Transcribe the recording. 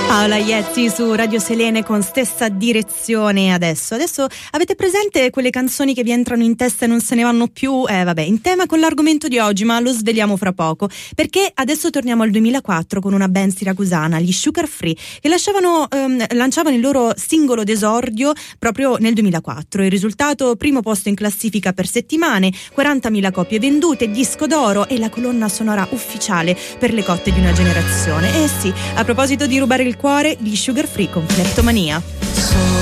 Paola Iezzi su Radio Selene con Stessa Direzione. Adesso avete presente quelle canzoni che vi entrano in testa e non se ne vanno più? Vabbè, in tema con l'argomento di oggi, ma lo sveliamo fra poco, perché adesso torniamo al 2004 con una band siracusana, gli Sugar Free, che lanciavano il loro singolo d'esordio proprio nel 2004. Il risultato: primo posto in classifica per settimane, 40.000 copie vendute, disco d'oro e la colonna sonora ufficiale per le cotte di una generazione. E sì, a proposito di rubare il cuore, gli Sugar Free con Kleptomania.